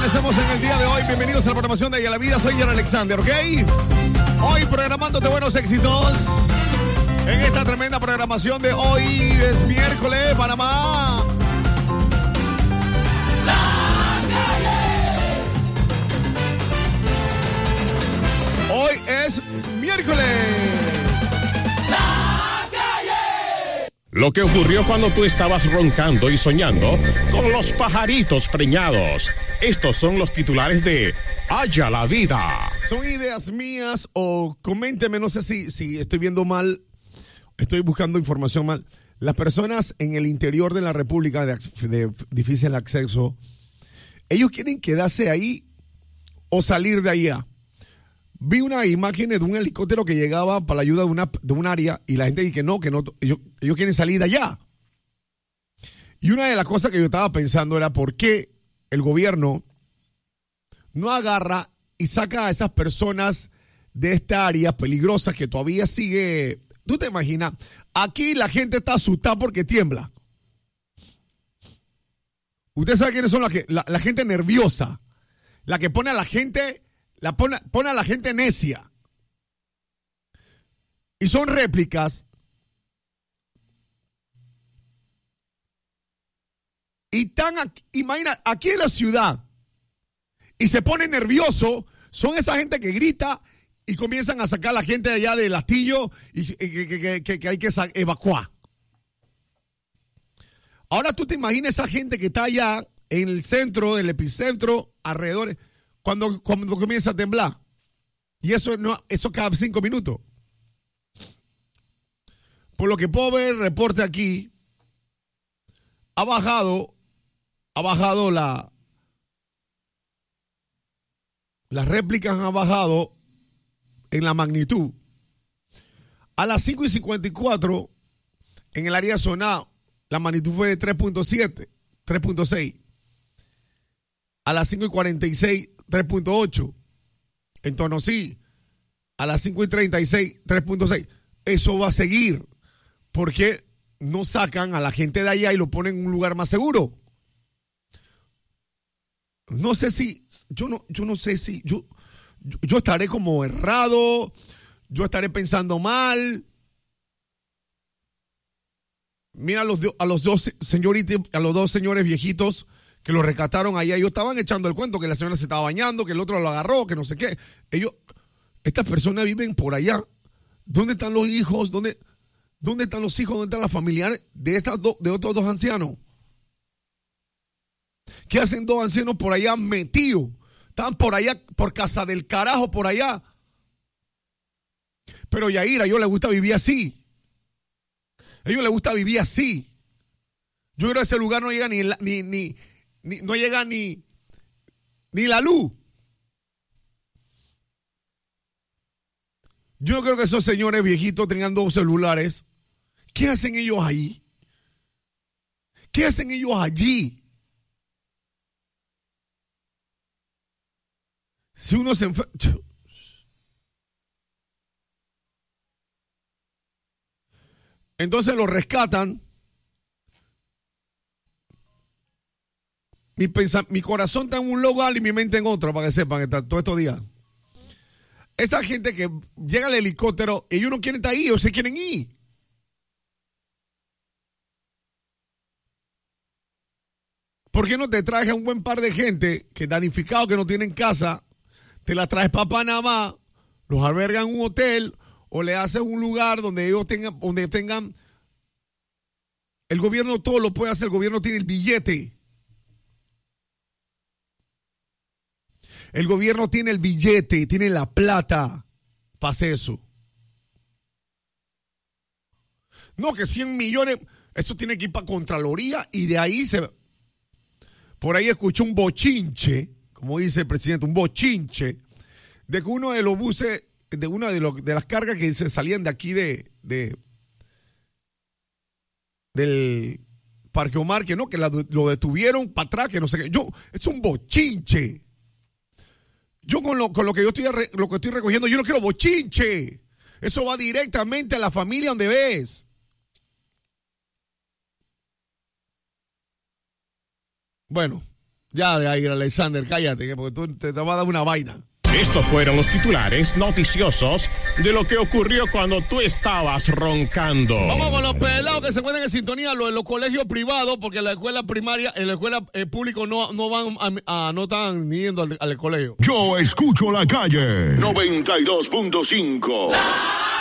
amanecemos en el día de hoy. Bienvenidos a la programación de Ella la Vida. Soy Jan Alexander, ¿ok? Hoy programándote buenos éxitos en esta tremenda programación de hoy. Es miércoles, Panamá. Hoy es miércoles. Lo que ocurrió cuando tú estabas roncando y soñando con los pajaritos preñados. Estos son los titulares de Haya la Vida. ¿Son ideas mías o coménteme, no sé si estoy viendo mal, estoy buscando información mal? Las personas en el interior de la República de difícil acceso, ¿ellos quieren quedarse ahí o salir de allá? Vi unas imágenes de un helicóptero que llegaba para la ayuda de un área y la gente dice que no, ellos quieren salir de allá. Y una de las cosas que yo estaba pensando era por qué el gobierno no agarra y saca a esas personas de esta área peligrosa que todavía sigue. ¿Tú te imaginas? Aquí la gente está asustada porque tiembla. Usted sabe quiénes son la gente nerviosa, la que pone a la gente... pone a la gente necia. Y son réplicas. Y imagina, aquí en la ciudad. Y se pone nervioso. Son esa gente que grita y comienzan a sacar a la gente de allá del astillo y que hay que evacuar. Ahora tú te imaginas esa gente que está allá en el centro, el epicentro, alrededor. Cuando comienza a temblar. Y eso cada 5 minutos. Por lo que puedo ver el reporte aquí, ha bajado las réplicas han bajado en la magnitud. A las 5:54, en el área zonal, la magnitud fue de 3.7, 3.6. A las 5:46, 3.8. En Tonosí, a las 5:36, 3.6. Eso va a seguir. Porque no sacan a la gente de allá y lo ponen en un lugar más seguro. No sé si, yo no sé si, yo estaré como errado, yo estaré pensando mal. Mira a los dos señores viejitos que lo rescataron allá. Ellos estaban echando el cuento que la señora se estaba bañando, que el otro lo agarró, que no sé qué. Estas personas viven por allá. ¿Dónde están los hijos? ¿Dónde están los hijos? ¿Dónde están las familiares de otros dos ancianos? ¿Qué hacen dos ancianos por allá metidos? Están por allá, por casa del carajo, por allá. Pero Yair, a ellos les gusta vivir así. A ellos les gusta vivir así. Yo creo que a ese lugar no llega no llega ni la luz. Yo no creo que esos señores viejitos tengan 2 celulares. ¿Qué hacen ellos ahí? ¿Qué hacen ellos allí? Si uno se enferma... Entonces los rescatan. Mi corazón está en un lugar y mi mente en otro, para que sepan, todos estos días. Esta gente que llega al helicóptero, ellos no quieren estar ahí, ellos se quieren ir. ¿Por qué no te traes a un buen par de gente que danificado, que no tienen casa, te la traes para Panamá, los albergan en un hotel o le haces un lugar donde ellos tengan, el gobierno todo lo puede hacer, el gobierno tiene el billete. El gobierno tiene el billete, tiene la plata para hacer eso. No, que 100 millones, eso tiene que ir para Contraloría y de ahí por ahí escuché un bochinche, como dice el presidente, un bochinche, de que uno de los buses, de una de las cargas que se salían de aquí del Parque Omar, que no, que lo detuvieron para atrás, que no sé qué. Es un bochinche. Yo con lo que yo estoy recogiendo, yo no quiero bochinche. Eso va directamente a la familia donde ves. Bueno, Ya, Alexander, cállate, porque tú te va a dar una vaina. Estos fueron los titulares noticiosos de lo que ocurrió cuando tú estabas roncando. Vamos con los pelados que se encuentran en sintonía, los colegios privados, porque en la escuela primaria, en la escuela pública no están ni yendo al colegio. Yo escucho la calle 92.5.